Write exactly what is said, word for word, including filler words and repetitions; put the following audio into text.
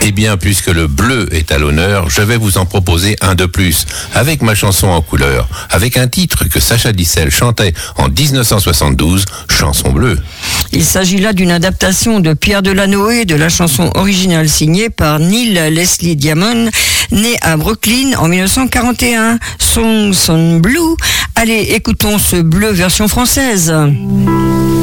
Eh bien, puisque le bleu est à l'honneur, je vais vous en proposer un de plus, avec ma chanson en couleur, avec un titre que Sacha Distel chantait en dix-neuf cent soixante-douze, Chanson bleue. Il s'agit là d'une adaptation de Pierre Delanoë de la chanson originale signée par Neil Leslie Diamond, né à Brooklyn en mille neuf cent quarante et un. Songs on Blue. Allez, écoutons ce bleu version française.